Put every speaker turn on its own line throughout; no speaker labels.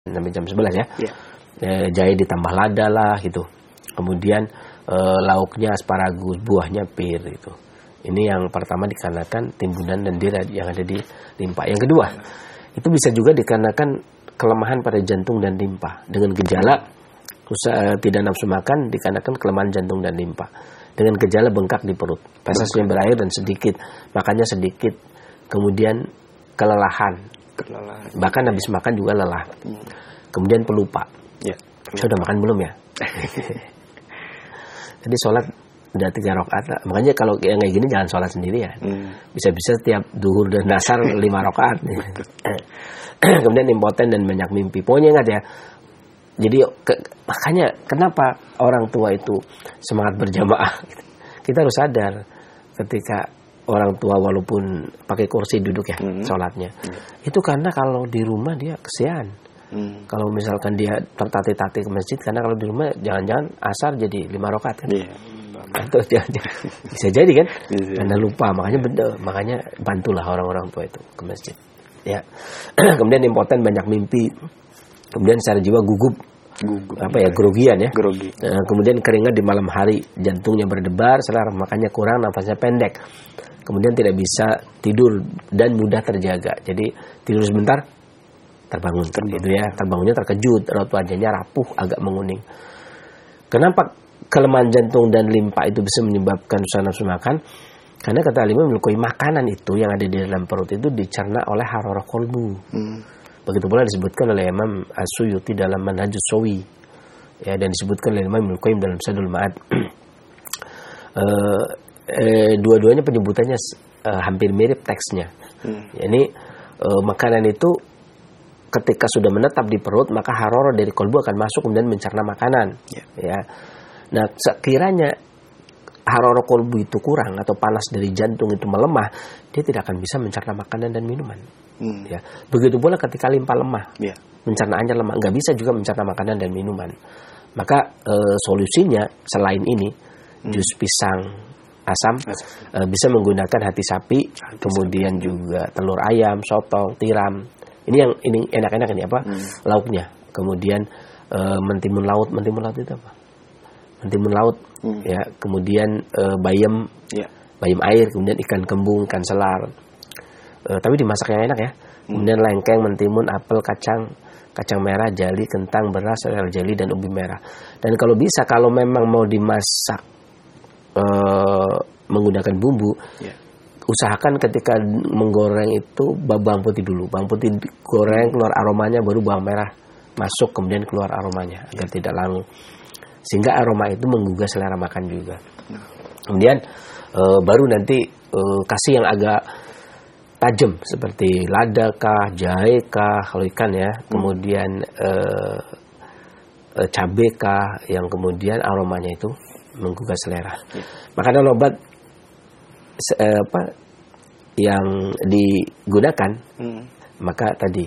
sampai jam 11 ya. Jahe ditambah lada lah gitu. Kemudian lauknya asparagus, buahnya pir gitu. Ini yang pertama dikarenakan timbunan dan dira yang ada di limpa. Yang kedua, itu bisa juga dikarenakan kelemahan pada jantung dan limpa. Dengan gejala tidak nafsu makan dikarenakan kelemahan jantung dan limpa. Dengan gejala bengkak di perut, fesesnya berair dan sedikit, makannya sedikit. Kemudian kelelahan. Bahkan habis makan juga lelah. Kemudian pelupa. Sudah makan belum ya? Jadi sholat udah 3 rakaat lah. Makanya kalau yang kayak gini jangan sholat sendirian. Bisa-bisa tiap duhur dan asar 5 rakaat. Kemudian impoten dan banyak mimpi. Pokoknya ingat ya. Jadi makanya kenapa orang tua itu semangat berjamaah. Kita harus sadar ketika orang tua walaupun pakai kursi duduk ya sholatnya. Itu karena kalau di rumah dia kesian. Kalau misalkan dia tertatih-tatih ke masjid, karena kalau di rumah jangan-jangan asar jadi 5 rakaat kan. Atau bisa jadi kan, karena lupa, makanya bantulah orang-orang tua itu ke masjid. Ya. Kemudian impoten, banyak mimpi. Kemudian secara jiwa gugup. Grogian ya. Kemudian keringat di malam hari, jantungnya berdebar, selera makannya kurang, nafasnya pendek. Kemudian tidak bisa tidur dan mudah terjaga. Jadi tidur sebentar terbangun gitu ya. Terbangunnya terkejut, raut wajahnya rapuh, agak menguning. Kenapa kelemahan jantung dan limpa itu bisa menyebabkan susah nafsu makan? Karena kata alimah melukai makanan itu yang ada di dalam perut itu dicerna oleh hararah kolbu. Begitu pula disebutkan oleh Imam As-Suyuti dalam Manhajus Sawi. Ya, dan disebutkan oleh Imam Al-Qayyim dalam Zadul Ma'ad. Dua-duanya penyebutannya hampir mirip teksnya. Ini makanan itu ketika sudah menetap di perut, maka hararah dari kolbu akan masuk kemudian mencerna makanan. Ya. Nah, sekiranya hararah kolbu itu kurang atau panas dari jantung itu melemah, dia tidak akan bisa mencerna makanan dan minuman. Ya. Begitu pula ketika limpa lemah, pencernaannya lemah, nggak bisa juga mencerna makanan dan minuman. Maka solusinya selain ini, jus pisang asam, bisa menggunakan hati sapi, kemudian juga telur ayam, sotong, tiram. Ini enak-enak ini apa? Lauknya. Kemudian mentimun laut itu apa? Mentimun laut, ya. Kemudian bayam air, kemudian ikan kembung, ikan selar. Tapi dimasak yang enak ya. Kemudian lengkeng, mentimun, apel, kacang merah, jali, kentang, beras, sereal jali dan ubi merah. Dan kalau bisa, kalau memang mau dimasak menggunakan bumbu, usahakan ketika menggoreng itu bawang putih dulu. Bawang putih goreng, keluar aromanya, baru bawang merah masuk, kemudian keluar aromanya agar tidak langu. Sehingga aroma itu menggugah selera makan juga. Kemudian baru nanti kasih yang agak tajam seperti lada kah, jahe kah, kalau ikan ya. Kemudian cabe kah, yang kemudian aromanya itu menggugah selera. Makanan obat yang digunakan, maka tadi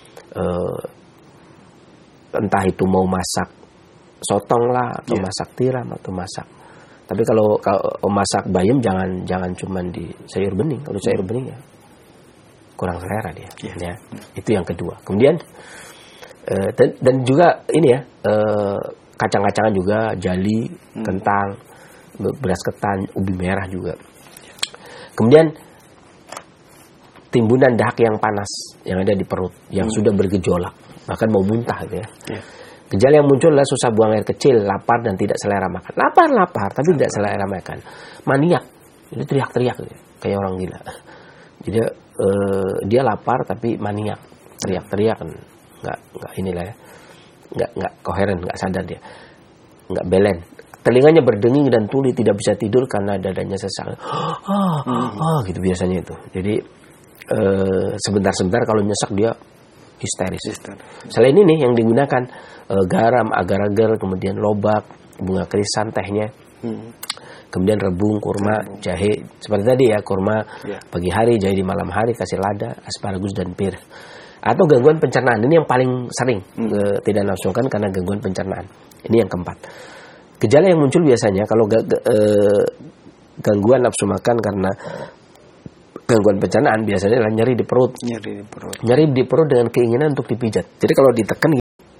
entah itu mau masak sotong lah, atau masak tiram, atau masak. Tapi kalau masak bayam jangan cuma di sayur bening. Kalau sayur bening ya kurang selera dia. Ya. Itu yang kedua. Kemudian dan juga ini ya, kacang-kacangan juga, jali, kentang, beras ketan, ubi merah juga. Kemudian timbunan dahak yang panas yang ada di perut, yang sudah bergejolak, bahkan mau muntah gitu ya. Gejala yang muncul adalah susah buang air kecil, lapar dan tidak selera makan. Lapar, tapi tidak selera makan. Maniak, itu teriak-teriak gitu, kayak orang gila. Jadi dia lapar tapi maniak, teriak-teriak, nggak inilah ya, nggak koheren, nggak sadar dia, nggak belen. Telinganya berdenging dan tuli, tidak bisa tidur karena dadanya sesak. Gitu biasanya itu. Jadi sebentar-sebentar kalau nyesak dia histeris. Selain ini yang digunakan garam, agar-agar, kemudian lobak, bunga krisan tehnya, kemudian rebung, kurma, jahe. Seperti tadi ya, kurma pagi hari, jahe di malam hari, kasih lada, asparagus dan pir. Atau gangguan pencernaan, ini yang paling sering tidak nafsukan karena gangguan pencernaan. Ini yang keempat. Gejala yang muncul biasanya kalau gangguan nafsu makan karena gangguan pencernaan biasanya adalah nyeri di perut. Nyeri di perut dengan keinginan untuk dipijat. Jadi kalau ditekan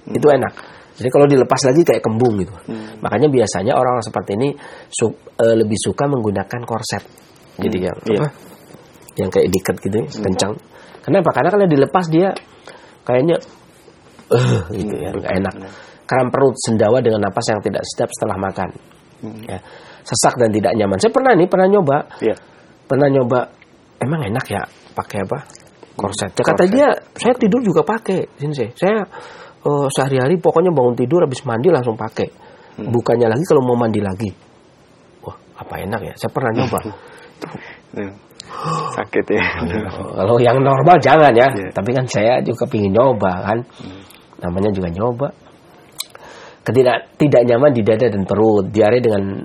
Itu enak. Jadi kalau dilepas lagi kayak kembung gitu. Makanya biasanya orang seperti ini lebih suka menggunakan korset. Jadi yang kayak diikat gitu, kencang. Kenapa? Karena kalau dilepas dia kayaknya gitu ya, nggak enak. Kram perut, sendawa dengan napas yang tidak sedap setelah makan. Ya. Sesak dan tidak nyaman. Saya pernah nyoba. Pernah nyoba. Emang enak ya pakai apa? Korset. Kata dia, saya tidur juga pakai. Saya sehari-hari pokoknya bangun tidur habis mandi langsung pakai. Bukannya lagi kalau mau mandi lagi. Wah, apa enak ya? Saya pernah nyoba.
Sakit ya.
Kalau yang normal jangan ya. Tapi kan saya juga pingin nyoba kan. Namanya juga nyoba. Tidak nyaman di dada dan perut. Diare dengan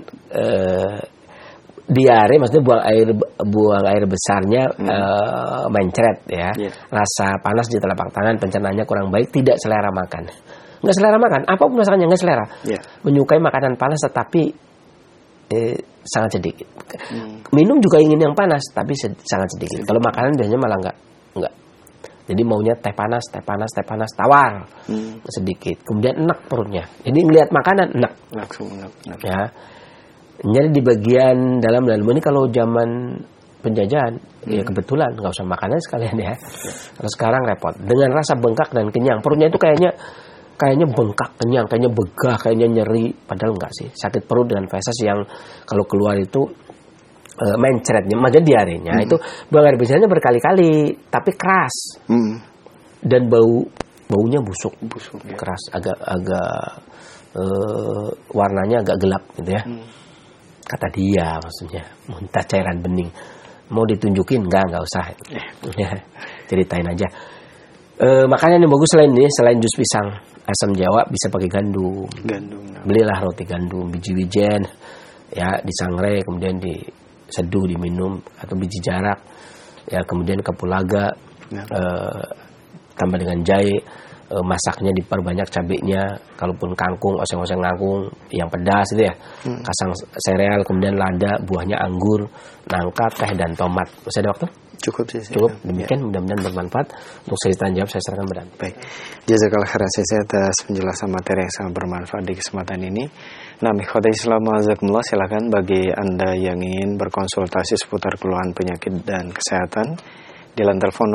diare maksudnya buang air besarnya mencret ya. Rasa panas di telapak tangan, pencernaannya kurang baik, tidak selera makan. Nggak selera makan, apapun masakannya nggak selera. Menyukai makanan panas tetapi sangat sedikit. Minum juga ingin yang panas tapi sangat sedikit. Kalau makanan biasanya malah enggak. Jadi maunya teh panas, tawar sedikit. Kemudian enak perutnya. Jadi ngelihat makanan enak.
Langsung enak.
Ya. Jadi di bagian dalam ini kalau zaman penjajahan ya kebetulan nggak usah makanan sekalian ya. Kalau sekarang repot. Dengan rasa bengkak dan kenyang. Perutnya itu kayaknya bengkak, kenyang, kayaknya begah, kayaknya nyeri. Padahal enggak sih. Sakit perut dengan feses yang kalau keluar itu mencretnya, maksudnya diarenya itu buang air besarnya berkali-kali, tapi keras dan baunya busuk ya. Keras, agak warnanya agak gelap gitu ya. Kata dia maksudnya muntah cairan bening. Mau ditunjukin nggak usah. Ya, ceritain aja. Makanan yang bagus selain jus pisang, asam jawa bisa pakai gandum. Belilah roti gandum, biji wijen ya disangrai kemudian diseduh diminum, atau biji jarak ya, kemudian kapulaga tambah dengan jahe, masaknya diperbanyak cabenya, kalaupun kangkung oseng-oseng kangkung yang pedas itu ya, kasang sereal, kemudian lada, buahnya anggur, nangka, teh dan tomat. Masih ada waktu?
Cukup sih.
Cukup. Demikian mudah-mudahan bermanfaat. Untuk cerita jawab saya serahkan berani.
Baik. Jazakallah khairan atas penjelasan materi yang sangat bermanfaat di kesempatan ini. Nah, ikhwatul Islam azakumullah, silakan bagi Anda yang ingin berkonsultasi seputar keluhan penyakit dan kesehatan di line telepon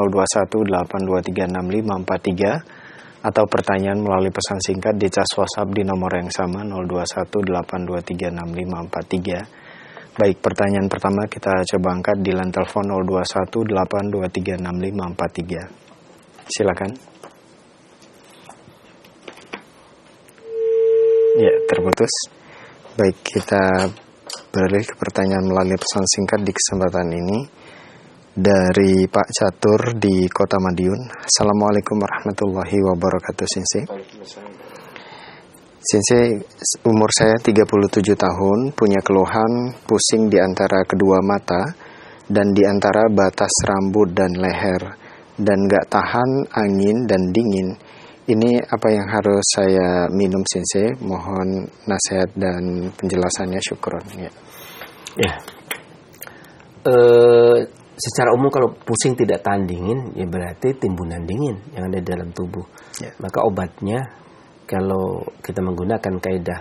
0218236543 atau pertanyaan melalui pesan singkat di cas WhatsApp di nomor yang sama 0218236543. Baik, pertanyaan pertama kita coba angkat di line telepon 0218236543. Silakan. Ya, terputus. Baik, kita beralih ke pertanyaan melalui pesan singkat di kesempatan ini dari Pak Catur di Kota Madiun. Assalamualaikum warahmatullahi wabarakatuh, Sensei. Sensei, umur saya 37 tahun, punya keluhan pusing di antara kedua mata dan di antara batas rambut dan leher, dan gak tahan angin dan dingin. Ini apa yang harus saya minum, Sensei? Mohon nasihat dan penjelasannya, syukron.
Ya. Secara umum kalau pusing tidak tahan dingin, ya berarti timbunan dingin yang ada di dalam tubuh. Maka obatnya, kalau kita menggunakan kaidah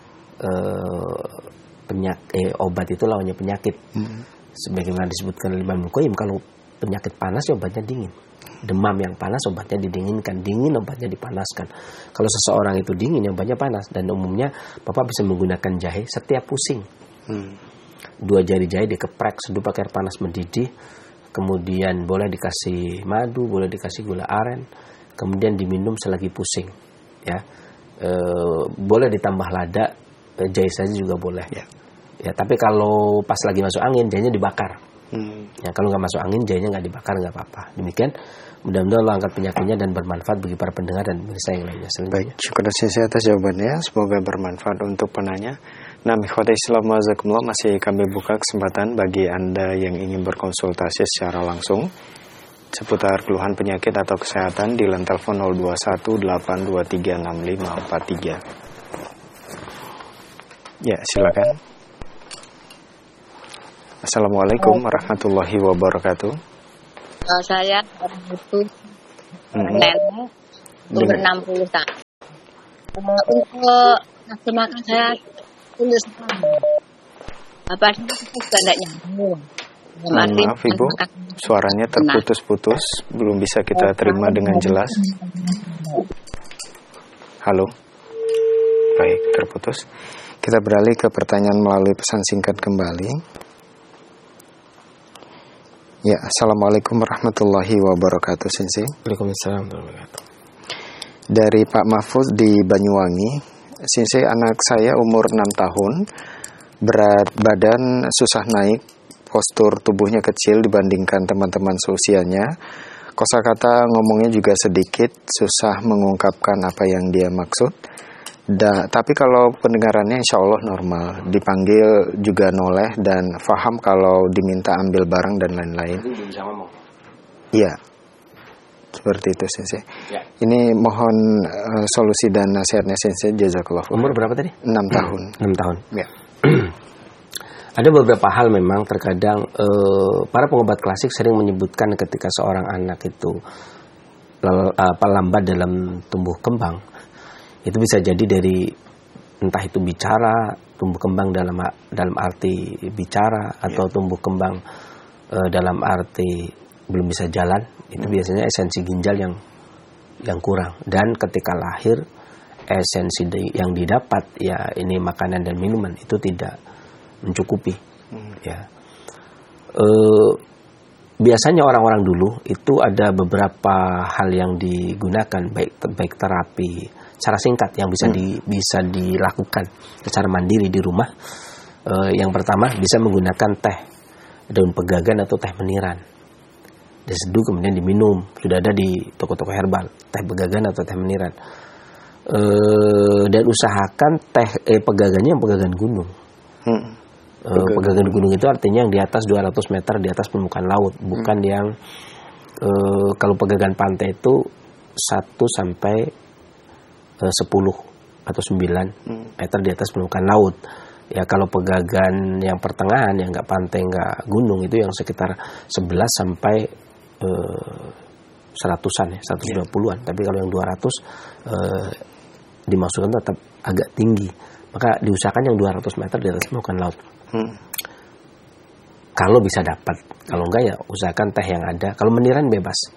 obat itu lawannya penyakit. Sebagaimana disebutkan oleh Imam Al-Qayyim, kalau penyakit panas ya obatnya dingin. Demam yang panas obatnya didinginkan, dingin obatnya dipanaskan. Kalau seseorang itu dingin, obatnya panas. Dan umumnya Bapak bisa menggunakan jahe setiap pusing. 2 jari jahe dikeprek, seduh pakai air panas mendidih. Kemudian boleh dikasih madu, boleh dikasih gula aren. Kemudian diminum selagi pusing. Ya, boleh ditambah lada, jahe saja juga boleh. Ya, tapi kalau pas lagi masuk angin, jahenya dibakar. Ya, kalau nggak masuk angin, jahenya nggak dibakar, nggak apa-apa. Demikian, mudah-mudahan Allah angkat penyakitnya dan bermanfaat bagi para pendengar dan pemirsa yang lainnya.
Baik, syukur atas jawabannya. Semoga bermanfaat untuk penanya. Nah, ikhwatul Islam azakumullah, masih kami buka kesempatan bagi Anda yang ingin berkonsultasi secara langsung seputar keluhan penyakit atau kesehatan di line telepon 0218236543. Ya, silakan. Assalamualaikum warahmatullahi wabarakatuh.
Saya butuh nenek umur 60 tahun. Untuk nafsu makan saya tulis apa sih juga tidak nyambung.
Maaf Ibu, suaranya terputus-putus, belum bisa kita terima dengan jelas. Halo, baik, terputus. Kita beralih ke pertanyaan melalui pesan singkat kembali. Ya, Assalamualaikum warahmatullahi wabarakatuh, Sensei.
Waalaikumsalam warahmatullahi wabarakatuh.
Dari Pak Mahfuz di Banyuwangi. Sensei, anak saya umur 6 tahun, berat badan susah naik, postur tubuhnya kecil dibandingkan teman-teman seusianya. Kosakata ngomongnya juga sedikit, susah mengungkapkan apa yang dia maksud. Tapi kalau pendengarannya insya Allah normal, dipanggil juga noleh dan faham kalau diminta ambil barang dan lain-lain. Iya, seperti itu Sensei. Ya. Ini mohon solusi dan nasihatnya Sensei. Jazakallah.
Umur berapa tadi?
6 tahun.
6 tahun.
Ya.
Ada beberapa hal memang terkadang para pengobat klasik sering menyebutkan ketika seorang anak itu lambat dalam tumbuh kembang. Itu bisa jadi dari entah itu bicara, tumbuh kembang dalam arti bicara atau tumbuh kembang dalam arti belum bisa jalan. Itu biasanya esensi ginjal yang kurang. Dan ketika lahir esensi yang didapat ya ini makanan dan minuman itu tidak mencukupi. Ya. Biasanya orang-orang dulu itu ada beberapa hal yang digunakan baik terapi secara singkat yang bisa dilakukan secara mandiri di rumah. Yang pertama bisa menggunakan teh daun pegagan atau teh meniran. Diseduh kemudian diminum. Sudah ada di toko-toko herbal teh pegagan atau teh meniran. Dan usahakan teh pegagannya yang pegagan gunung. Pegagan gunung itu artinya yang di atas 200 meter di atas permukaan laut, bukan yang kalau pegagan pantai itu 1 sampai 10 atau 9 meter di atas permukaan laut. Ya kalau pegagan yang pertengahan yang nggak pantai nggak gunung itu yang sekitar 11 sampai 100-an ya, 120-an. Tapi kalau yang 200 dimasukkan tetap agak tinggi. Maka diusahakan yang 200 meter di atas permukaan laut. Kalau bisa dapat, kalau enggak ya usahakan teh yang ada. Kalau meniran bebas.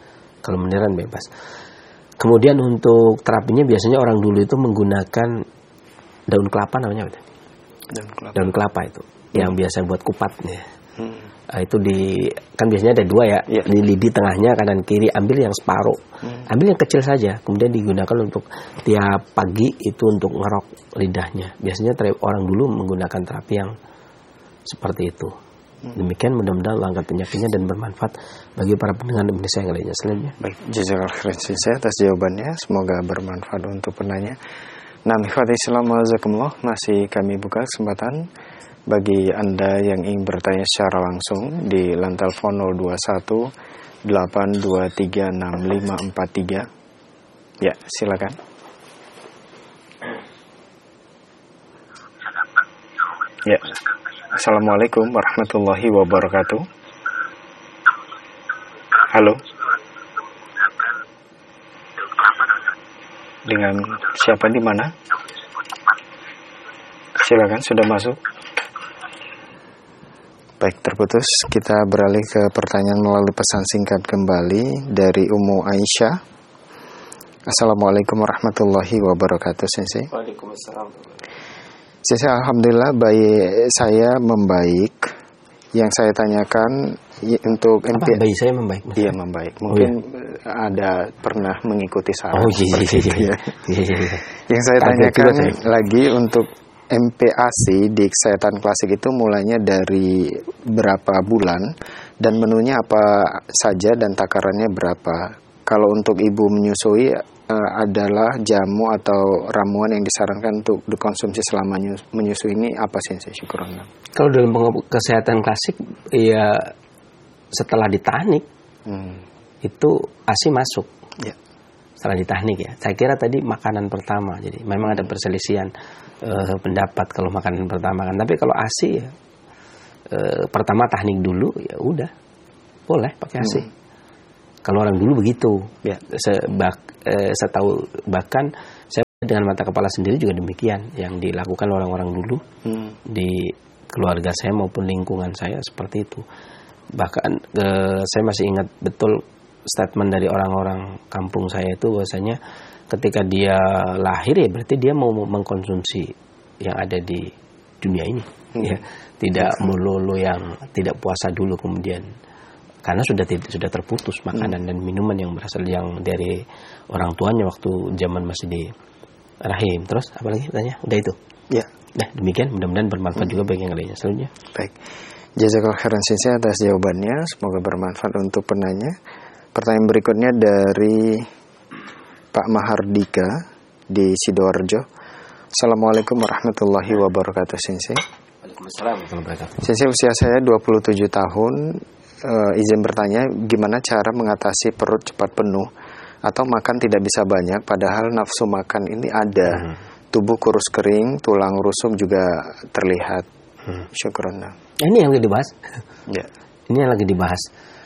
Kemudian untuk terapinya biasanya orang dulu itu menggunakan daun kelapa namanya apa? Daun kelapa itu yang biasa buat kupat ya. Itu kan biasanya ada 2 ya. Di lidi tengahnya kanan kiri, ambil yang separuh. Ambil yang kecil saja, kemudian digunakan untuk tiap pagi itu untuk ngerok lidahnya. Biasanya orang dulu menggunakan terapi yang seperti itu. Demikian mudah-mudahan Allah angkat penyakitnya dan bermanfaat bagi para pendengar Indonesia yang lainnya. Selanjutnya.
Baik, jazakallahu khairan Sensei atas jawabannya. Semoga bermanfaat untuk penanya. Nah, ikhwati Islam wajazakumullah, masih kami buka kesempatan bagi Anda yang ingin bertanya secara langsung di line telepon 021 823 6543. Ya, silakan. Ya. Assalamualaikum warahmatullahi wabarakatuh. Halo. Dengan siapa di mana? Silakan, sudah masuk. Baik, terputus. Kita beralih ke pertanyaan melalui pesan singkat kembali dari Ummu Aisyah. Assalamualaikum warahmatullahi wabarakatuh, Sensei.
Waalaikumsalam.
Sensei, alhamdulillah bayi saya membaik. Yang saya tanyakan untuk
bayi saya membaik?
Iya, membaik. Mungkin ada pernah mengikuti saran seperti itu ya. Yang saya tanyakan lagi untuk MPASI di kesehatan klasik itu mulainya dari berapa bulan dan menunya apa saja dan takarannya berapa. Kalau untuk ibu menyusui adalah jamu atau ramuan yang disarankan untuk dikonsumsi selama menyusui ini apa sih? Syukuran.
Kalau dalam kesehatan klasik ya setelah ditahnik itu ASI masuk. Ya. Setelah ditahnik ya. Saya kira tadi makanan pertama. Jadi memang ada perselisihan pendapat kalau makanan pertama kan. Tapi kalau ASI ya pertama tahnik dulu ya udah boleh pakai ASI. Kalau orang dulu begitu, ya, saya tahu bahkan saya dengan mata kepala sendiri juga demikian yang dilakukan orang-orang dulu di keluarga saya maupun lingkungan saya seperti itu. Bahkan saya masih ingat betul statement dari orang-orang kampung saya itu bahwasanya ketika dia lahir ya berarti dia mau mengkonsumsi yang ada di dunia ini, ya tidak melulu yang tidak puasa dulu kemudian karena sudah terputus makanan dan minuman yang berasal yang dari orang tuanya waktu zaman masih di rahim. Terus apa lagi tanya? Udah itu?
Ya.
Nah demikian mudah-mudahan bermanfaat juga bagi yang lainnya selanjutnya.
Baik. Jazakallahu khairan Sensei atas jawabannya. Semoga bermanfaat untuk penanya. Pertanyaan berikutnya dari Pak Mahardika di Sidoarjo. Assalamualaikum warahmatullahi wabarakatuh Sensei.
Waalaikumsalam warahmatullahi wabarakatuh.
Sensei, usia saya 27 tahun. Izin bertanya, gimana cara mengatasi perut cepat penuh atau makan tidak bisa banyak padahal nafsu makan ini ada. Tubuh kurus kering, tulang rusuk juga terlihat. Syukron.
Ini yang lagi dibahas.
Ya.
Ini yang lagi dibahas.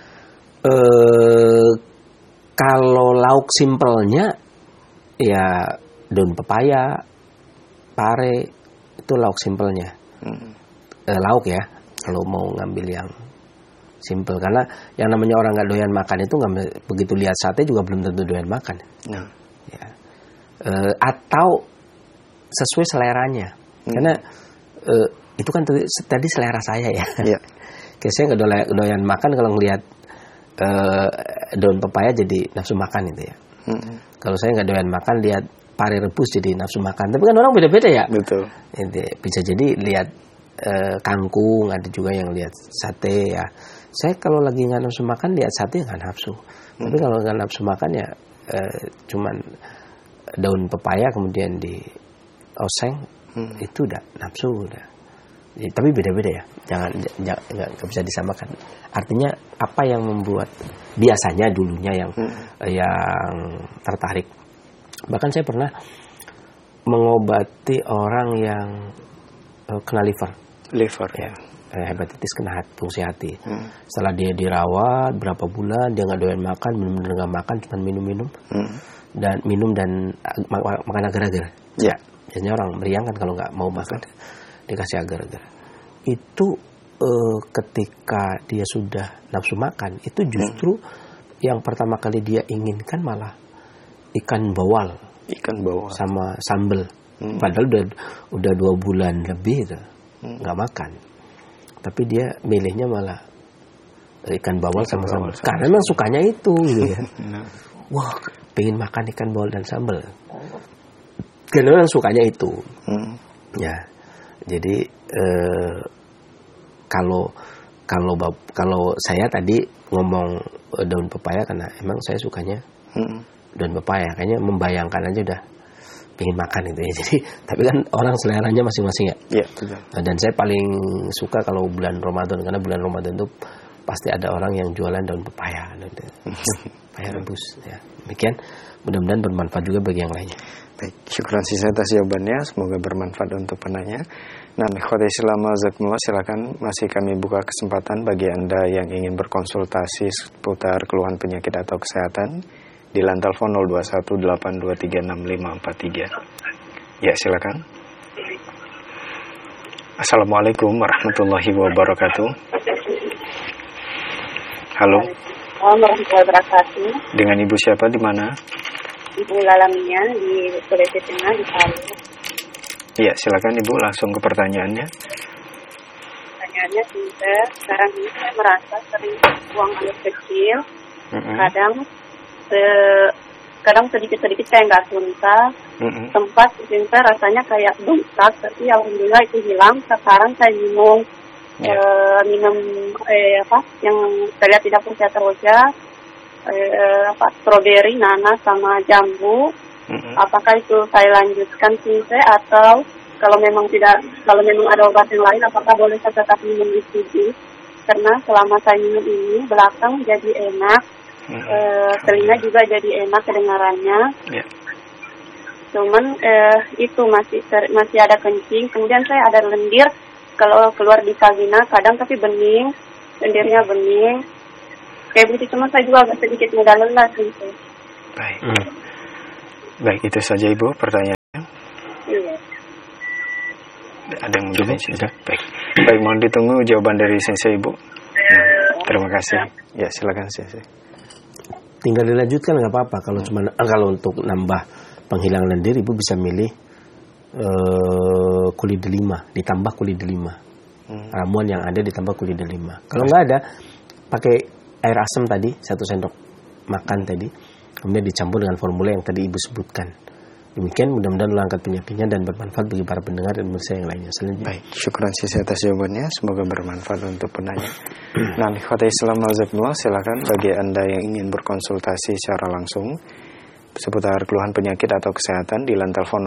Kalau lauk simpelnya ya daun pepaya, pare itu lauk simpelnya. Lauk ya kalau mau ngambil yang simpel karena yang namanya orang nggak doyan makan itu nggak begitu lihat sate juga belum tentu doyan makan. Ya. Atau sesuai seleranya karena itu kan tadi selera saya ya. Kayak saya nggak doyan makan kalau ngelihat daun pepaya jadi nafsu makan itu ya. Kalau saya nggak doyan makan lihat pare rebus jadi nafsu makan. Tapi kan orang beda-beda ya.
Betul.
Bisa jadi lihat kangkung, ada juga yang lihat sate ya. Saya kalau lagi nggak nafsu makan lihat sate nggak nafsu. Tapi kalau nggak nafsu makan ya cuman daun pepaya kemudian di oseng itu udah nafsu udah. Tapi beda-beda ya, jangan nggak bisa disamakan. Artinya apa yang membuat biasanya dulunya yang tertarik. Bahkan saya pernah mengobati orang yang kena liver ya, hepatitis kena fungsi hati. Setelah dia dirawat berapa bulan dia nggak doyan makan, benar-benar nggak makan, cuma minum dan makan agar-agar. Ya, biasanya orang meriang kan kalau nggak mau makan. Dikasih agar-agar itu ketika dia sudah nafsu makan itu justru yang pertama kali dia inginkan malah ikan bawal sama sambal padahal udah 2 bulan lebih itu nggak makan tapi dia milihnya malah ikan bawal sama sambal karena memang sukanya itu gitu ya. Wah pengen makan ikan bawal dan sambal karena memang sukanya itu ya. Jadi kalau saya tadi ngomong daun pepaya karena emang saya sukanya daun pepaya, kayaknya membayangkan aja udah pengen makan itu ya. Jadi tapi kan orang seleranya masing-masing ya. Iya betul. Dan saya paling suka kalau bulan Ramadan karena bulan Ramadan itu pasti ada orang yang jualan daun pepaya, pepaya rebus ya. Demikian mudah-mudahan bermanfaat juga bagi yang lainnya.
Baik, syukuran sisa atas jawabannya, semoga bermanfaat untuk penanya. Nah, ikhwati Islam azakumullah, silakan masih kami buka kesempatan bagi Anda yang ingin berkonsultasi seputar keluhan penyakit atau kesehatan di line telepon 0218236543. Ya, silakan. Assalamualaikum warahmatullahi wabarakatuh. Halo.
Warahmatullahi wabarakatuh.
Dengan Ibu siapa di mana?
Ibu Lalaminya di Sulawesi Tengah di Palu.
Iya, silakan Ibu langsung ke pertanyaannya.
Pertanyaannya sekarang ini saya merasa sering buang air kecil. Kadang sedikit-sedikit saya nggak tuntas. Sempat saya rasanya kayak bengkak, tapi alhamdulillah itu hilang. Sekarang saya minum yang saya lihat tidak punya teroja. Strawberry, nanas sama jambu. Apakah itu saya lanjutkan sih atau kalau memang ada obat yang lain apakah boleh saya tetap minum itu? Karena selama saya minum ini belakang jadi enak, telinga juga jadi enak kedengarannya. Cuman itu masih ada kencing. Kemudian saya ada lendir kalau keluar di vagina kadang tapi bening, lendirnya bening. Kayak begitu, cuma saya juga agak sedikit mudah lelah gitu.
Baik, itu saja Ibu pertanyaannya. Ada yang mungkin sudah. Baik, mohon ditunggu jawaban dari Sensei Ibu. Terima kasih. Ya, silakan Sensei.
Tinggal dilanjutkan nggak apa-apa. Kalau untuk nambah penghilangan lendir, Ibu bisa milih kulit delima, ditambah kulit delima. Ramuan yang ada ditambah kulit delima. Kalau nggak ada, pakai air asam tadi 1 sendok makan tadi, kemudian dicampur dengan formula yang tadi Ibu sebutkan. Demikian, mudah-mudahan angkat penyakitnya dan bermanfaat bagi para pendengar dan pemirsa yang lainnya. Selanjutnya.
Baik, syukuran sisi atas jawabannya. Semoga bermanfaat untuk penanya. Nah, ikhwata Islam azzakumullah, silakan bagi Anda yang ingin berkonsultasi secara langsung seputar keluhan penyakit atau kesehatan di lantai telepon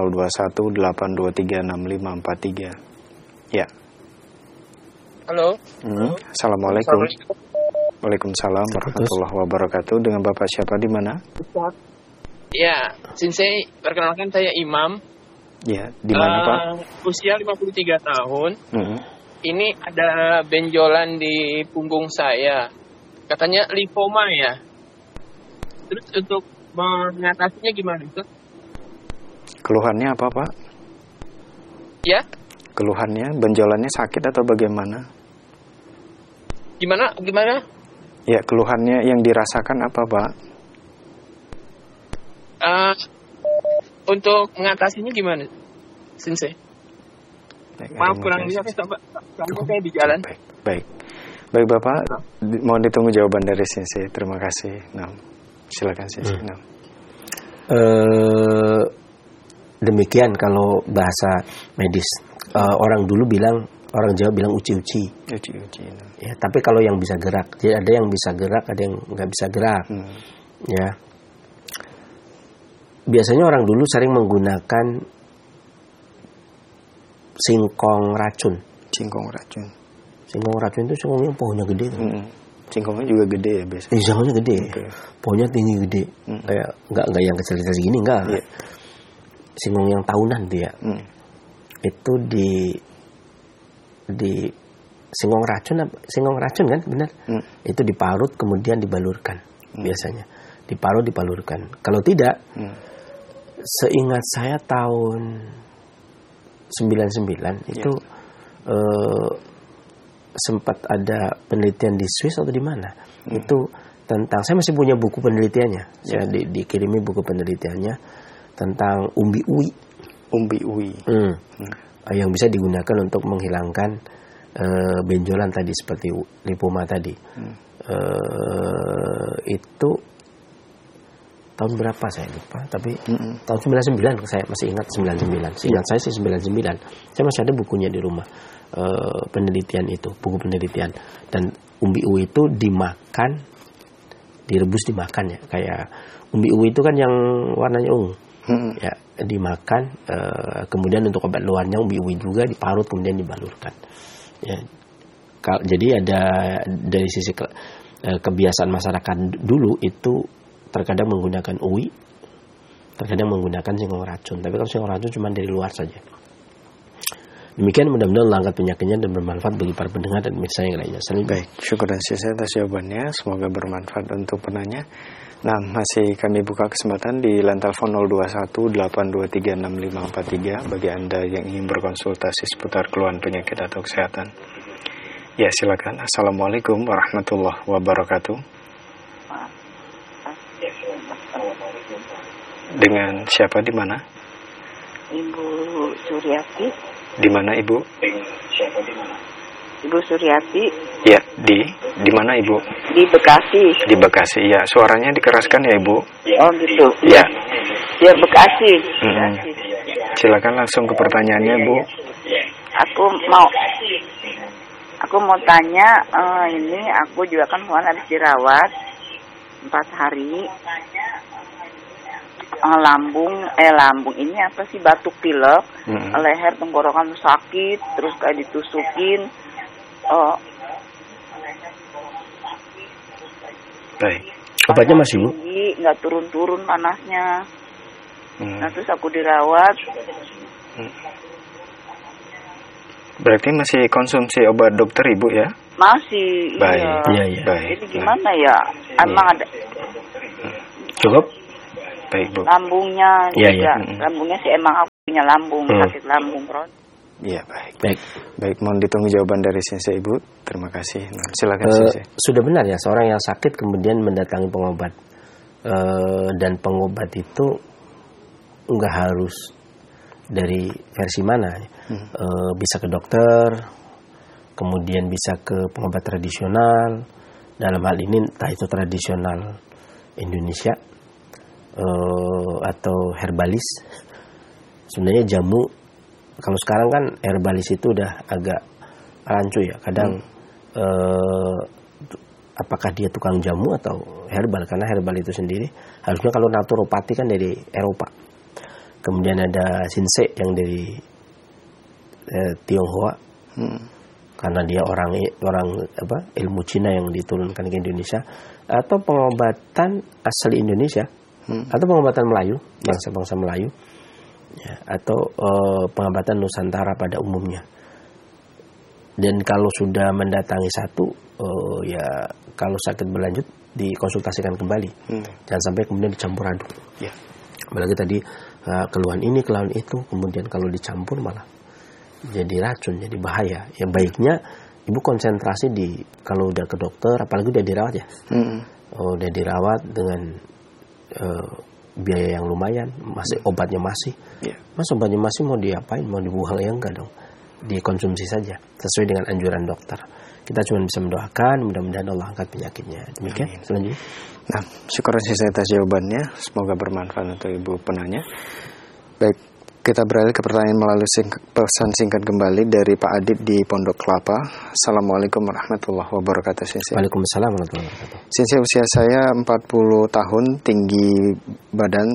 0218236543. Ya.
Halo.
Assalamualaikum. Waalaikumsalam warahmatullahi wabarakatuh. Dengan Bapak siapa di mana?
Ya, Sensei, perkenalkan saya Imam.
Ya, di mana Pak?
Usia 53 tahun. Ini ada benjolan di punggung saya. Katanya lipoma ya. Terus untuk mengatasinya gimana itu?
Keluhannya apa Pak?
Ya?
Keluhannya, benjolannya sakit atau bagaimana?
Gimana?
Ya, keluhannya yang dirasakan apa Pak?
Untuk mengatasinya gimana, Sensei? Maaf kurang bisa Pak. Saya di jalan.
Baik Bapak, mohon ditunggu jawaban dari Sensei. Terima kasih. Nah, silakan Sensei.
Demikian kalau bahasa medis. Orang Jawa bilang uci-uci. Ya, tapi kalau yang bisa gerak, jadi ada yang bisa gerak, ada yang nggak bisa gerak. Ya. Biasanya orang dulu sering menggunakan singkong racun. Singkong racun itu singkongnya pohonnya gede kan?
Singkongnya juga gede ya biasanya.
Singkongnya gede. Okay. Pohonnya tinggi gede. Kayak enggak yang kecil-kecil segini enggak. Yeah. Singkong yang tahunan dia. Itu di singkong racun kan, benar? Itu diparut kemudian dibalurkan biasanya. Dibalurkan. Kalau tidak, seingat saya tahun 99 itu sempat ada penelitian di Swiss atau di mana itu tentang, saya masih punya buku penelitiannya, saya dikirimi buku penelitiannya tentang umbi uwi yang bisa digunakan untuk menghilangkan benjolan tadi seperti lipoma tadi. Itu tahun berapa saya lupa, tapi tahun 99 saya masih ingat 99. Seingat saya sih 99. Saya masih ada bukunya di rumah. Penelitian itu, buku penelitian. Dan umbi uwi itu dimakan, direbus dimakan ya. Kayak umbi uwi itu kan yang warnanya ungu. Ya, dimakan, kemudian untuk obat luarnya umbi uwi juga diparut kemudian dibalurkan. Ya. Jadi ada dari sisi kebiasaan masyarakat dulu itu terkadang menggunakan uwi, terkadang menggunakan singkong racun. Tapi kalau singkong racun cuma dari luar saja. Demikian, mudah-mudahan angkat penyakitnya dan bermanfaat bagi para pendengar dan pemirsa yang lainnya.
Baik, syukur dan saya atas jawabannya. Semoga bermanfaat untuk penanya. Nah, masih kami buka kesempatan di lantai telepon 0218236543 bagi Anda yang ingin berkonsultasi seputar keluhan penyakit atau kesehatan. Ya, silakan. Assalamualaikum warahmatullahi wabarakatuh. Dengan siapa di mana?
Ibu Suryati.
Di mana Ibu?
Ibu Suryati.
Ya, di mana Ibu?
Di Bekasi.
Di Bekasi, ya. Suaranya dikeraskan ya Ibu?
Oh gitu.
Ya.
Ya Bekasi.
Silakan langsung ke pertanyaannya Bu.
Aku mau tanya, ini aku juga kan kemarin habis dirawat 4 hari. Lambung ini apa sih, batuk pilek, leher tenggorokan sakit, terus kayak ditusukin.
Baik. Obatnya masih Bu?
Nggak turun-turun panasnya. Nah terus aku dirawat.
Berarti masih konsumsi obat dokter Ibu ya?
Masih.
Baik.
Iya.
Baik.
Jadi gimana ya? Emang ada.
Cukup.
Baik Bu.
Lambungnya juga.
Iya.
Lambungnya sih emang aku punya lambung, sakit lambung, Bro.
Iya, baik. Mohon ditunggu jawaban dari Sensei Ibu. Terima kasih. Silakan Sensei.
Sudah benar ya, seorang yang sakit kemudian mendatangi pengobat, dan pengobat itu nggak harus dari versi mana, bisa ke dokter, kemudian bisa ke pengobat tradisional. Dalam hal ini entah itu tradisional Indonesia atau herbalis. Sebenarnya jamu, kalau sekarang kan herbalis itu udah agak rancu ya. Kadang apakah dia tukang jamu atau herbal, karena herbal itu sendiri harusnya kalau naturopati kan dari Eropa. Kemudian ada Sensei yang dari Tionghoa, karena dia orang ilmu Cina yang diturunkan ke Indonesia, atau pengobatan asli Indonesia, atau pengobatan Melayu, bangsa-bangsa Melayu, ya, atau pengobatan Nusantara pada umumnya. Dan kalau sudah mendatangi satu, ya kalau sakit berlanjut dikonsultasikan kembali, jangan sampai kemudian dicampur aduk. Ya. Apalagi tadi keluhan ini, keluhan itu, kemudian kalau dicampur malah jadi racun, jadi bahaya. Yang baiknya ibu konsentrasi di, kalau udah ke dokter, apalagi udah dirawat ya, udah dirawat dengan biaya yang lumayan, masih obatnya masih, mas obatnya masih mau diapain, mau dibuang ya enggak dong, dikonsumsi saja sesuai dengan anjuran dokter. Kita cuma bisa mendoakan, mudah-mudahan Allah angkat penyakitnya. Demikian. Selanjutnya.
Nah, syukur saya atas jawabannya. Semoga bermanfaat untuk ibu penanya. Baik, kita beralih ke pertanyaan melalui pesan singkat kembali dari Pak Adib di Pondok Kelapa. Assalamualaikum warahmatullahi wabarakatuh. Sensei.
Waalaikumsalam warahmatullahi wabarakatuh.
Sensei, usia saya 40 tahun, tinggi badan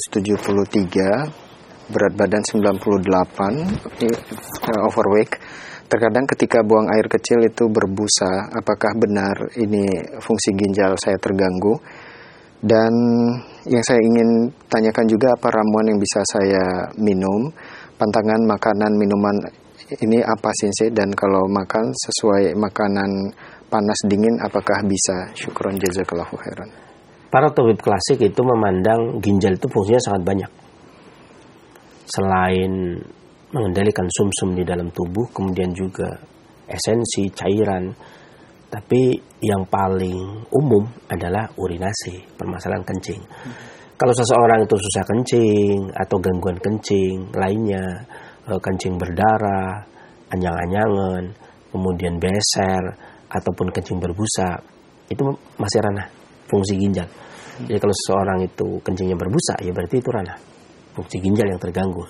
173, berat badan 98, overweight. Terkadang ketika buang air kecil itu berbusa. Apakah benar ini fungsi ginjal saya terganggu? Dan yang saya ingin tanyakan juga, apa ramuan yang bisa saya minum? Pantangan makanan minuman ini apa Sensei? Dan kalau makan sesuai makanan panas dingin apakah bisa? Syukron jazakallahu khairan.
Para tabib klasik itu memandang ginjal itu fungsinya sangat banyak. Selain mengendalikan sumsum di dalam tubuh, kemudian juga esensi, cairan. Tapi yang paling umum adalah urinasi, permasalahan kencing. Kalau seseorang itu susah kencing atau gangguan kencing lainnya, kencing berdarah, anyang-anyangan, kemudian beser, ataupun kencing berbusa, itu masih ranah fungsi ginjal. Jadi kalau seseorang itu kencingnya berbusa, ya berarti itu ranah fungsi ginjal yang terganggu.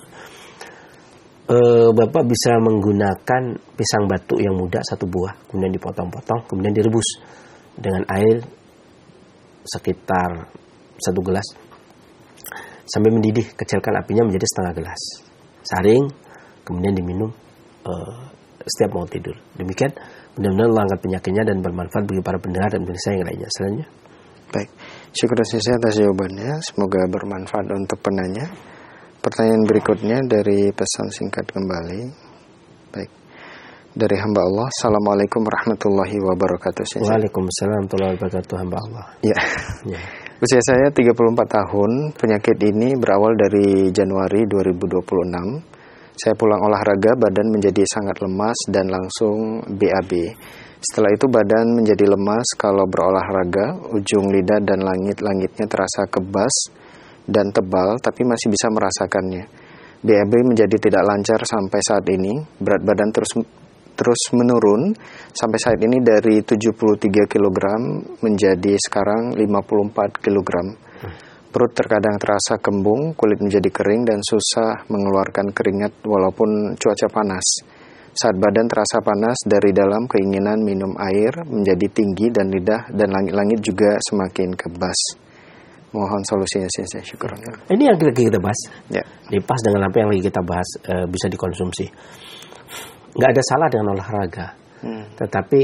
Bapak bisa menggunakan pisang batu yang muda 1 buah, kemudian dipotong-potong, kemudian direbus dengan air sekitar 1 gelas sampai mendidih. Kecilkan apinya menjadi setengah gelas, saring, kemudian diminum setiap mau tidur. Demikian, mudah-mudahan Allah angkat penyakitnya dan bermanfaat bagi para pendengar dan pemirsa yang lainnya. Selanjutnya.
Baik, syukur saya atas jawabannya. Semoga bermanfaat untuk penanya. Pertanyaan berikutnya dari pesan singkat kembali. Baik, dari hamba Allah. Assalamualaikum warahmatullahi wabarakatuh.
Waalaikumsalam warahmatullahi wabarakatuh, hamba Allah.
Ya. Usia saya 34 tahun. Penyakit ini berawal dari Januari 2026. Saya pulang olahraga, badan menjadi sangat lemas dan langsung BAB. Setelah itu badan menjadi lemas kalau berolahraga, ujung lidah dan langit-langitnya terasa kebas dan tebal, tapi masih bisa merasakannya. BAB menjadi tidak lancar sampai saat ini. Berat badan terus menurun sampai saat ini dari 73 kg menjadi sekarang 54 kg. Perut terkadang terasa kembung, kulit menjadi kering dan susah mengeluarkan keringat walaupun cuaca panas. Saat badan terasa panas dari dalam, keinginan minum air menjadi tinggi dan lidah dan langit-langit juga semakin kebas. Mohon solusinya Sensei. Syukur.
Ini yang kita bahas.
Ya.
Pas dengan apa yang lagi kita bahas, bisa dikonsumsi. Nggak ada salah dengan olahraga, tetapi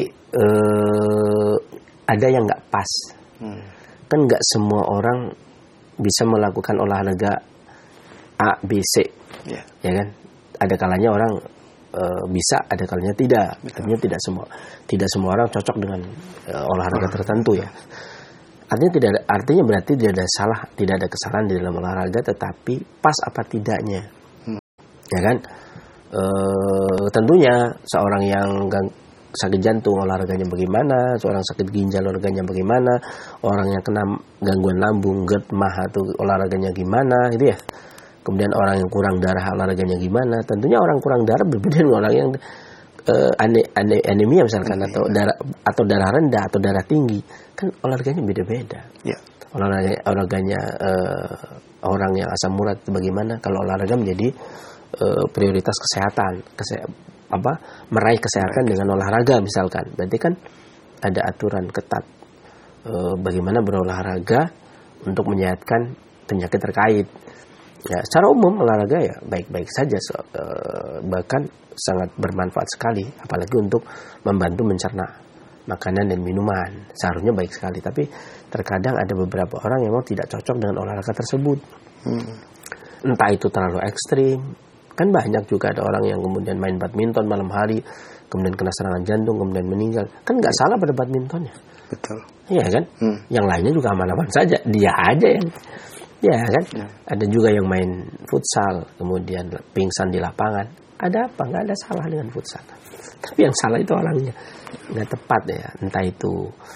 ada yang nggak pas. Kan nggak semua orang bisa melakukan olahraga A, B, C, ya kan? Ada kalanya orang bisa, ada kalanya tidak. Artinya tidak semua orang cocok dengan olahraga tertentu ya. Artinya berarti tidak ada kesalahan di dalam olahraga, tetapi pas apa tidaknya, ya kan? Tentunya seorang yang sakit jantung olahraganya bagaimana, seorang sakit ginjal olahraganya bagaimana, orang yang kena gangguan lambung, GERD, MAH itu olahraganya gimana gitu ya. Kemudian orang yang kurang darah olahraganya gimana. Tentunya orang kurang darah berbeda dengan orang yang anemia misalkan, atau darah rendah atau darah tinggi, kan olahraganya beda-beda. Yeah. Olahraganya orang yang asam urat bagaimana. Kalau olahraga menjadi prioritas kesehatan, meraih kesehatan dengan olahraga misalkan, berarti kan ada aturan ketat bagaimana berolahraga untuk menyehatkan penyakit terkait. Ya, secara umum olahraga ya baik-baik saja, bahkan sangat bermanfaat sekali, apalagi untuk membantu mencerna makanan dan minuman, seharusnya baik sekali. Tapi terkadang ada beberapa orang yang memang tidak cocok dengan olahraga tersebut. Entah itu terlalu ekstrim. Kan banyak juga ada orang yang kemudian main badminton malam hari, kemudian kena serangan jantung, kemudian meninggal. Kan nggak salah pada badmintonnya.
Betul.
Iya kan? Yang lainnya juga aman-aman saja. Dia aja yang, ya kan? Ada juga yang main futsal, kemudian pingsan di lapangan. Ada apa? Nggak ada salah dengan futsal. Tapi yang salah itu orangnya. Nggak tepat ya. Entah itu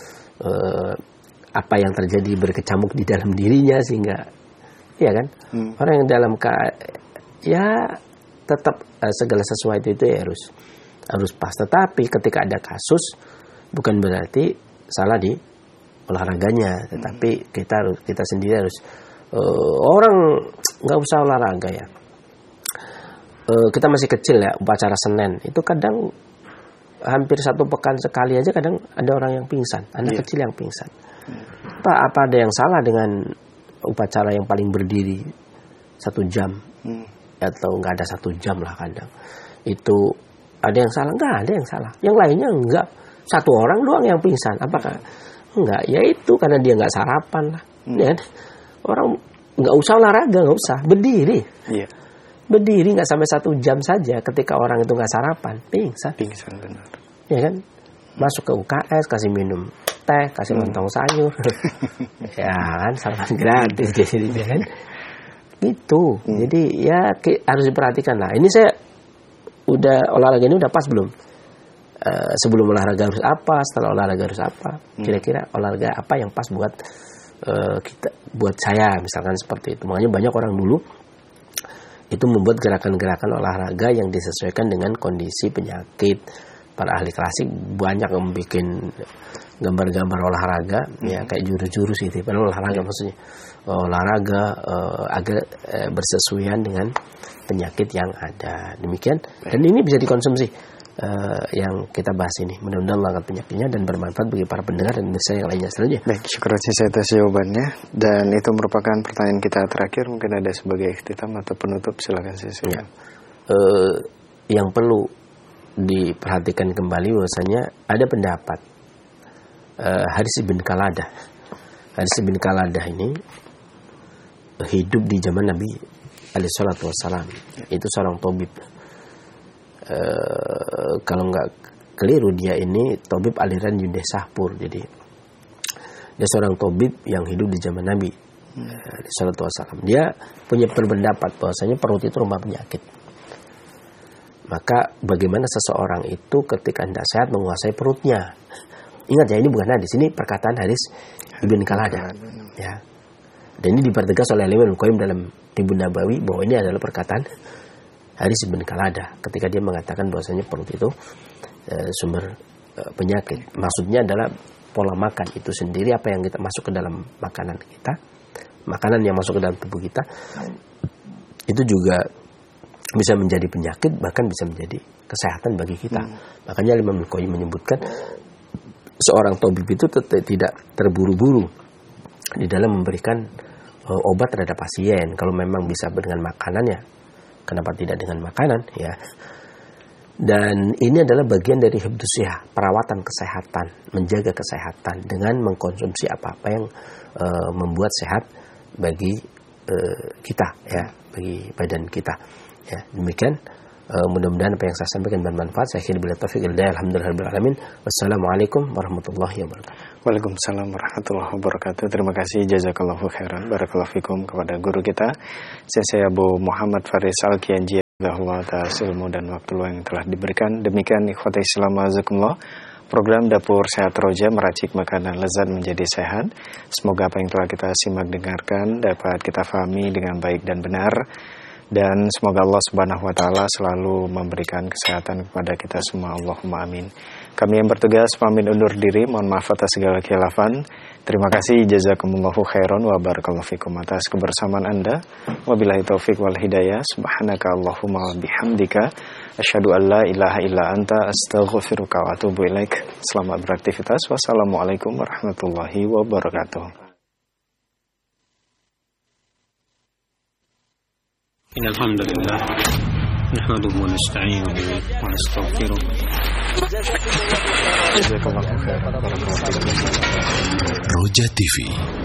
apa yang terjadi berkecamuk di dalam dirinya sehingga, iya kan? Orang yang dalam ya tetap segala sesuatu itu ya harus pas. Tetapi ketika ada kasus, bukan berarti salah di olahraganya, tetapi kita sendiri harus orang nggak usah olahraga ya. Kita masih kecil ya, upacara Senen itu kadang hampir 1 pekan sekali aja kadang ada orang yang pingsan, anak kecil yang pingsan. Apa ada yang salah dengan upacara yang paling berdiri 1 jam? Atau nggak ada 1 jam lah kadang. Itu ada yang salah? Nggak ada yang salah. Yang lainnya enggak. 1 orang doang yang pingsan. Apakah? Enggak. Ya itu karena dia nggak sarapan lah. Ya, orang nggak usah olahraga, nggak usah. Berdiri. Iya. Berdiri nggak sampai 1 jam saja. Ketika orang itu nggak sarapan, pingsan. Pingsan benar. Ya kan? Masuk ke UKS, kasih minum teh, kasih lontong sayur. Ya kan, sarapan gratis jadi kan. Itu, jadi ya harus diperhatikan lah. Ini saya udah olahraga ini udah pas belum? Sebelum olahraga harus apa? Setelah olahraga harus apa? Kira-kira olahraga apa yang pas buat kita, buat saya misalkan seperti itu. Makanya banyak orang dulu itu membuat gerakan-gerakan olahraga yang disesuaikan dengan kondisi penyakit. Para ahli klasik banyak yang bikin gambar-gambar olahraga, ya kayak jurus-jurus gitu. Padahal olahraga maksudnya olahraga agar bersesuaian dengan penyakit yang ada. Demikian. Dan ini bisa dikonsumsi yang kita bahas ini. Mudah-mudahan mengangkat penyakitnya dan bermanfaat bagi para pendengar dan saya yang lainnya selanjutnya.
Baik, syukur atas jawabannya. Dan itu merupakan pertanyaan kita terakhir. Mungkin ada sebagai ikhtitam atau penutup, silakan saya.
Ya. Yang perlu diperhatikan kembali bahwasanya ada pendapat Haris bin Qaladah. Haris bin Qaladah ini hidup di zaman Nabi alaihi salatu wassalam. Itu seorang tabib. Kalau nggak keliru dia ini tabib aliran Yudhe Sahpur. Jadi dia seorang tabib yang hidup di zaman Nabi alaihi salatu wassalam. Dia punya pendapat bahwasanya perut itu rumah penyakit. Maka bagaimana seseorang itu ketika hendak sehat menguasai perutnya. Ingat ya, ini bukan hadis, ini perkataan Haris bin Qaladah. Ya. Dan ini dipertegas oleh Imam Al-Qayyim dalam Tibbun Nabawi bahwa ini adalah perkataan Haris bin Qaladah ketika dia mengatakan bahwasanya perut itu sumber penyakit. Maksudnya adalah pola makan itu sendiri, apa yang kita masuk ke dalam makanan kita, makanan yang masuk ke dalam tubuh kita itu juga bisa menjadi penyakit, bahkan bisa menjadi kesehatan bagi kita. Makanya Imam Al-Qayyim menyebutkan seorang tabib itu tidak terburu-buru di dalam memberikan obat terhadap pasien. Kalau memang bisa dengan makanan ya, kenapa tidak dengan makanan ya? Dan ini adalah bagian dari hifdzusyah, perawatan kesehatan, menjaga kesehatan dengan mengkonsumsi apa-apa yang membuat sehat bagi kita ya, bagi badan kita. Ya, demikian mudah-mudahan apa yang saya sampaikan bermanfaat. Saya akhiri bila taufiq hidayah. Alhamdulillahirabbil alamin. Wassalamualaikum warahmatullahi wabarakatuh.
Waalaikumsalam warahmatullahi wabarakatuh. Terima kasih, jazakallahu khairan, barakallahu fikum kepada guru kita Sensei Abu Muhammad Faris Al-Kianji Allah atas ilmu dan waktu yang telah diberikan. Demikian ikhwati Islam azakumullah, program Dapur Sehat Roja meracik makanan lezat menjadi sehat. Semoga apa yang telah kita simak dengarkan dapat kita fahami dengan baik dan benar, dan semoga Allah Subhanahu wa taala selalu memberikan kesehatan kepada kita semua. Allahumma amin. Kami yang bertugas pamit undur diri, mohon maaf atas segala khilafan. Terima kasih, jazakumullahu khairan wa barakallahu fikum atas kebersamaan Anda. Wabillahi taufik wal hidayah. Subhanaka Allahumma wa bihamdika asyhadu an la ilaha illa anta astaghfiruka wa atubu ilaik. Selamat beraktivitas. Wassalamualaikum warahmatullahi wabarakatuh.
Innal hamdalillah nahmaduhu wa nasta'inuhu wa nastaghfiruh.
Roja TV,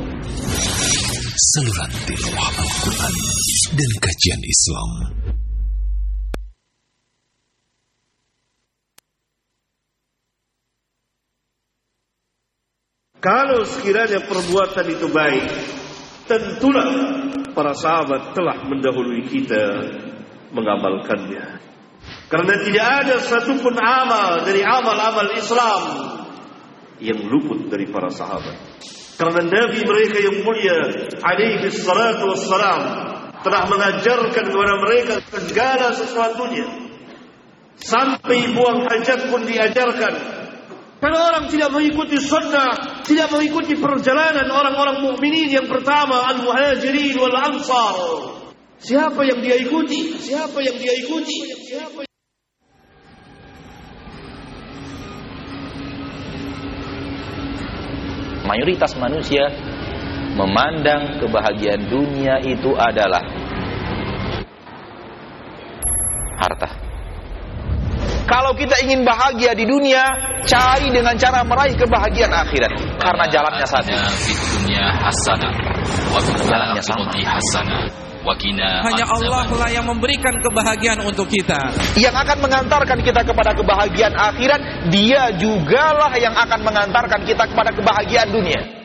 saluran tilawah Al-Quran dan kajian Islam.
Kalau sekiranya perbuatan itu baik, tentulah para sahabat telah mendahului kita mengamalkannya. Karena tidak ada satupun amal dari amal-amal Islam yang luput dari para sahabat. Karena Nabi mereka yang mulia alaihi salatu wassalam telah mengajarkan kepada mereka segala sesuatunya. Sampai buang hajat pun diajarkan. Kalau orang tidak mengikuti sunnah, tidak mengikuti perjalanan orang-orang mukminin yang pertama, al-muhajirin wal ansar, siapa yang dia ikuti? Siapa yang dia ikuti?
Mayoritas manusia memandang kebahagiaan dunia itu adalah harta. Kalau kita ingin bahagia di dunia, cari dengan cara meraih kebahagiaan akhirat. Karena jalannya satu. Jalannya sama.
Hanya Allah lah yang memberikan kebahagiaan untuk kita.
Yang akan mengantarkan kita kepada kebahagiaan akhirat, Dia jugalah yang akan mengantarkan kita kepada kebahagiaan dunia.